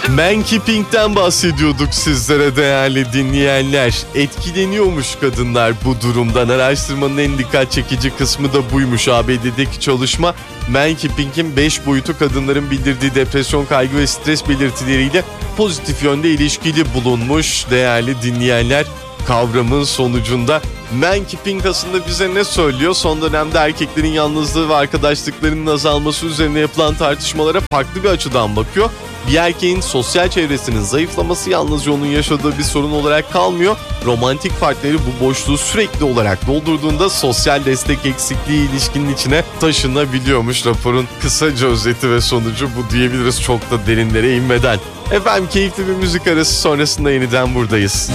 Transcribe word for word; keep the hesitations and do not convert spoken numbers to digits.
Mankeeping'den bahsediyorduk sizlere değerli dinleyenler. Etkileniyormuş kadınlar bu durumdan. Araştırmanın en dikkat çekici kısmı da buymuş. A B D'deki çalışma Mankeeping'in beş boyutu kadınların bildirdiği depresyon, kaygı ve stres belirtileriyle pozitif yönde ilişkili bulunmuş değerli dinleyenler. Kavramın sonucunda Mankeeping aslında bize ne söylüyor? Son dönemde erkeklerin yalnızlığı ve arkadaşlıklarının azalması üzerine yapılan tartışmalara farklı bir açıdan bakıyor. Bir erkeğin sosyal çevresinin zayıflaması yalnızca onun yaşadığı bir sorun olarak kalmıyor. Romantik partneri bu boşluğu sürekli olarak doldurduğunda sosyal destek eksikliği ilişkinin içine taşınabiliyormuş. Raporun kısaca özeti ve sonucu bu diyebiliriz çok da derinlere inmeden. Efendim keyifli bir müzik arası sonrasında yeniden buradayız.